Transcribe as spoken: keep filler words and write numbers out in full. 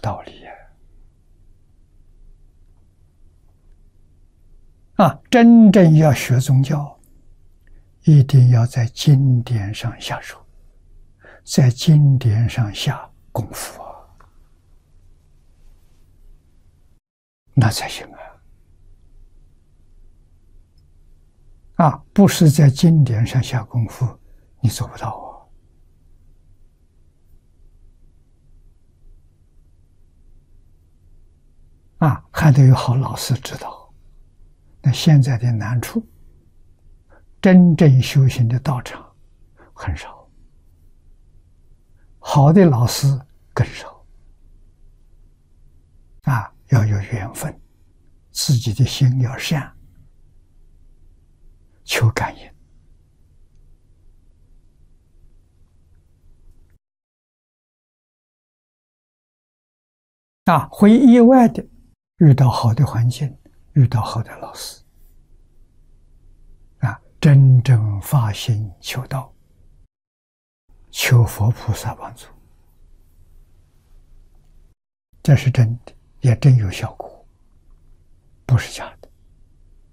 道理呀！啊，真正要学宗教，一定要在经典上下手，在经典上下功夫啊，那才行啊！啊，不是在经典上下功夫，你做不到啊！啊，还得有好老师指导。那现在的难处，真正修行的道场很少，好的老师更少。啊，要有缘分，自己的心要善，求感应。啊，会意外的遇到好的环境，遇到好的老师。啊，真正发心求道，求佛菩萨帮助，这是真的，也真有效果，不是假的。